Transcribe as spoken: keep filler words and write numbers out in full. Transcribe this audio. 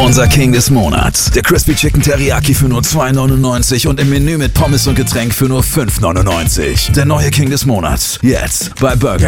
Unser King des Monats. Der Crispy Chicken Teriyaki für nur zwei neunundneunzig und im Menü mit Pommes und Getränk für nur fünf neunundneunzig. Der neue King des Monats. Jetzt bei Burger